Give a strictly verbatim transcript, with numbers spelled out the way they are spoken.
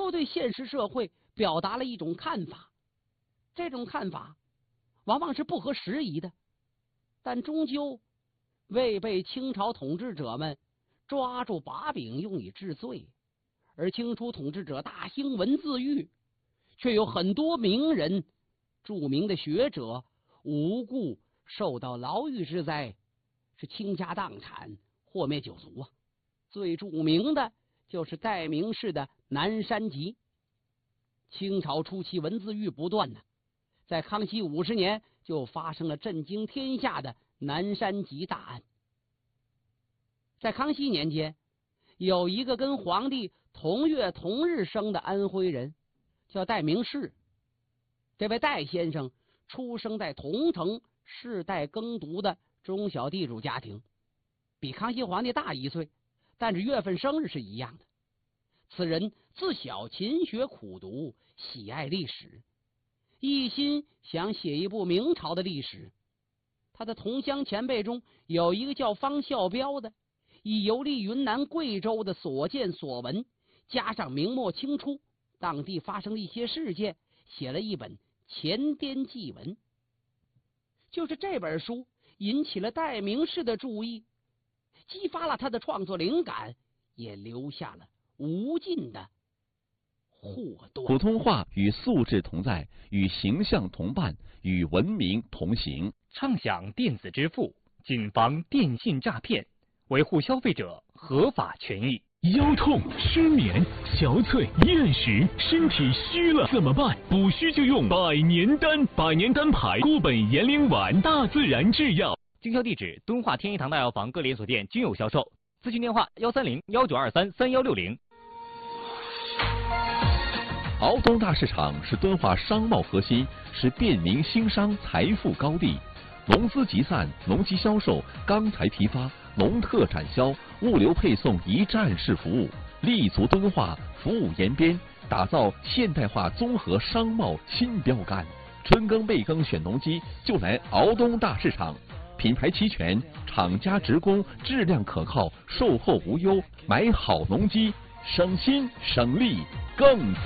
都对现实社会表达了一种看法，这种看法往往是不合时宜的，但终究未被清朝统治者们抓住把柄用以治罪。而清初统治者大兴文字狱，却有很多名人、著名的学者无故受到牢狱之灾，是倾家荡产、祸灭九族啊。最著名的就是代名式的南山集。清朝初期文字狱不断呢，在康熙五十年就发生了震惊天下的南山集大案。在康熙年间，有一个跟皇帝同月同日生的安徽人，叫戴名士。这位戴先生出生在桐城世代耕读的中小地主家庭，比康熙皇帝大一岁，但是月份生日是一样的。此人自小勤学苦读，喜爱历史，一心想写一部明朝的历史。他的同乡前辈中有一个叫方孝标的，以游历云南贵州的所见所闻，加上明末清初当地发生的一些事件，写了一本《前滇纪文》。就是这本书引起了戴名士的注意，激发了他的创作灵感，也留下了无尽的祸端。 普通话与素质同在，与形象同伴，与文明同行。 畅享电子支付，谨防电信诈骗，维护消费者合法权益。 腰痛、失眠、憔悴、厌食，身体虚了怎么办？补虚就用百年丹，百年丹牌固本延龄丸，大自然制药。 经销地址：敦化天一堂大药房各连锁店均有销售。咨询电话：幺三零幺九二三三幺六零。 敖东大市场是敦化商贸核心，是便民兴商财富高地。农资集散、农机销售、钢材批发、农特产销、物流配送一站式服务，立足敦化，服务延边，打造现代化综合商贸新标杆。春耕备耕选农机就来敖东大市场，品牌齐全，厂家直供，质量可靠，售后无忧，买好农机省心省力更自